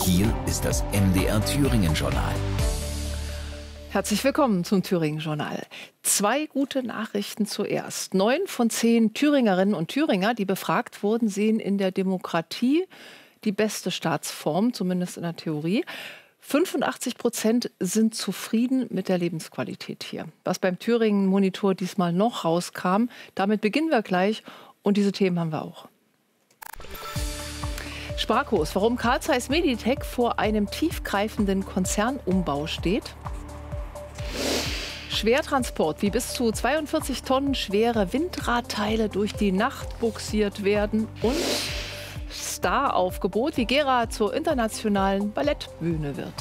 Hier ist das MDR Thüringen-Journal. Herzlich willkommen zum Thüringen-Journal. 2 gute Nachrichten zuerst. 9 von 10 Thüringerinnen und Thüringer, die befragt wurden, sehen in der Demokratie die beste Staatsform, zumindest in der Theorie. 85% sind zufrieden mit der Lebensqualität hier. Was beim Thüringen-Monitor diesmal noch rauskam, damit beginnen wir gleich. Und diese Themen haben wir auch. Sparkos, warum Carl Zeiss Meditec vor einem tiefgreifenden Konzernumbau steht. Schwertransport, wie bis zu 42 Tonnen schwere Windradteile durch die Nacht bugsiert werden. Und Staraufgebot, wie Gera zur internationalen Ballettbühne wird.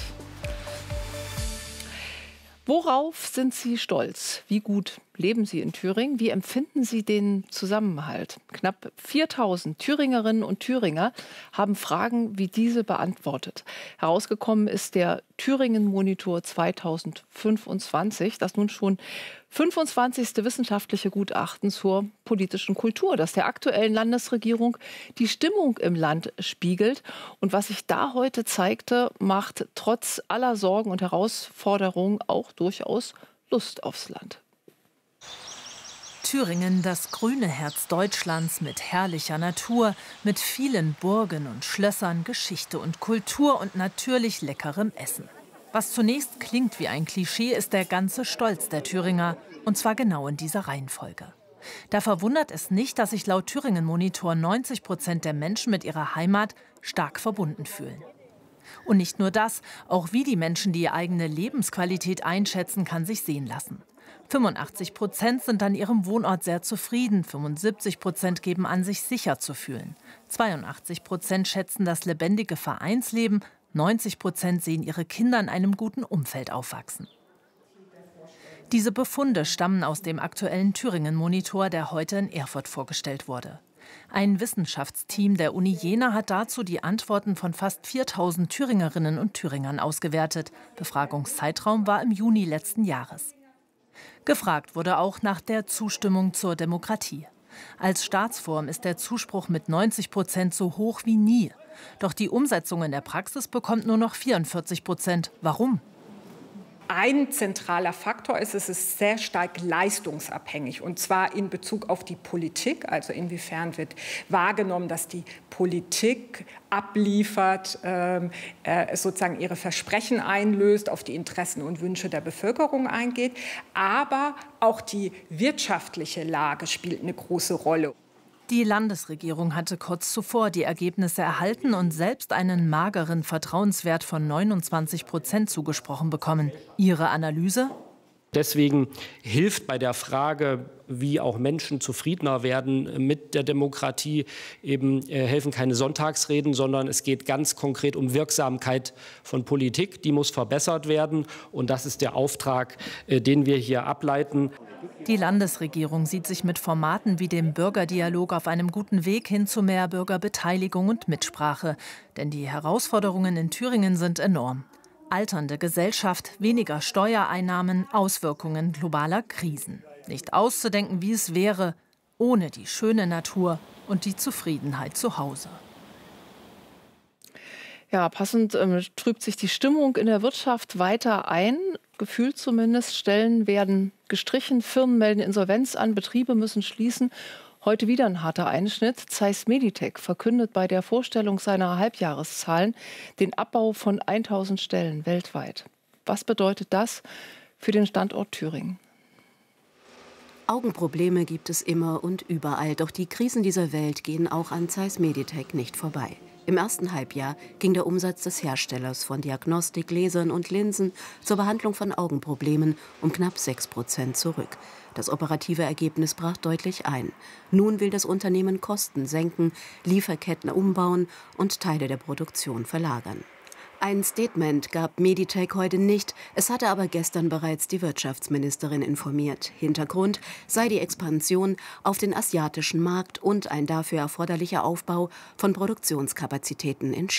Worauf sind Sie stolz? Wie gut leben Sie in Thüringen? Wie empfinden Sie den Zusammenhalt? Knapp 4000 Thüringerinnen und Thüringer haben Fragen wie diese beantwortet. Herausgekommen ist der Thüringen-Monitor 2025, das nun schon 25. wissenschaftliche Gutachten zur politischen Kultur, das der aktuellen Landesregierung die Stimmung im Land spiegelt. Und was sich da heute zeigte, macht trotz aller Sorgen und Herausforderungen auch durchaus Lust aufs Land. Thüringen, das grüne Herz Deutschlands mit herrlicher Natur, mit vielen Burgen und Schlössern, Geschichte und Kultur und natürlich leckerem Essen. Was zunächst klingt wie ein Klischee, ist der ganze Stolz der Thüringer. Und zwar genau in dieser Reihenfolge. Da verwundert es nicht, dass sich laut Thüringen-Monitor 90% der Menschen mit ihrer Heimat stark verbunden fühlen. Und nicht nur das, auch wie die Menschen die eigene Lebensqualität einschätzen, kann sich sehen lassen. 85% sind an ihrem Wohnort sehr zufrieden, 75% geben an, sich sicher zu fühlen. 82% schätzen das lebendige Vereinsleben, 90% sehen ihre Kinder in einem guten Umfeld aufwachsen. Diese Befunde stammen aus dem aktuellen Thüringen-Monitor, der heute in Erfurt vorgestellt wurde. Ein Wissenschaftsteam der Uni Jena hat dazu die Antworten von fast 4000 Thüringerinnen und Thüringern ausgewertet. Befragungszeitraum war im Juni letzten Jahres. Gefragt wurde auch nach der Zustimmung zur Demokratie. Als Staatsform ist der Zuspruch mit 90% so hoch wie nie. Doch die Umsetzung in der Praxis bekommt nur noch 44%. Warum? Ein zentraler Faktor ist, es ist sehr stark leistungsabhängig, und zwar in Bezug auf die Politik. Also inwiefern wird wahrgenommen, dass die Politik abliefert, sozusagen ihre Versprechen einlöst, auf die Interessen und Wünsche der Bevölkerung eingeht. Aber auch die wirtschaftliche Lage spielt eine große Rolle. Die Landesregierung hatte kurz zuvor die Ergebnisse erhalten und selbst einen mageren Vertrauenswert von 29% zugesprochen bekommen. Ihre Analyse? Deswegen hilft bei der Frage, wie auch Menschen zufriedener werden mit der Demokratie, eben helfen keine Sonntagsreden, sondern es geht ganz konkret um Wirksamkeit von Politik. Die muss verbessert werden, und das ist der Auftrag, den wir hier ableiten. Die Landesregierung sieht sich mit Formaten wie dem Bürgerdialog auf einem guten Weg hin zu mehr Bürgerbeteiligung und Mitsprache. Denn die Herausforderungen in Thüringen sind enorm. Alternde Gesellschaft, weniger Steuereinnahmen, Auswirkungen globaler Krisen. Nicht auszudenken, wie es wäre, ohne die schöne Natur und die Zufriedenheit zu Hause. Ja, passend trübt sich die Stimmung in der Wirtschaft weiter ein. Gefühlt zumindest. Stellen werden gestrichen, Firmen melden Insolvenz an, Betriebe müssen schließen. Heute wieder ein harter Einschnitt. Zeiss Meditec verkündet bei der Vorstellung seiner Halbjahreszahlen den Abbau von 1000 Stellen weltweit. Was bedeutet das für den Standort Thüringen? Augenprobleme gibt es immer und überall. Doch die Krisen dieser Welt gehen auch an Zeiss Meditec nicht vorbei. Im ersten Halbjahr ging der Umsatz des Herstellers von Diagnostik, Lasern und Linsen zur Behandlung von Augenproblemen um knapp 6% zurück. Das operative Ergebnis brach deutlich ein. Nun will das Unternehmen Kosten senken, Lieferketten umbauen und Teile der Produktion verlagern. Ein Statement gab Meditec heute nicht, es hatte aber gestern bereits die Wirtschaftsministerin informiert. Hintergrund sei die Expansion auf den asiatischen Markt und ein dafür erforderlicher Aufbau von Produktionskapazitäten in China.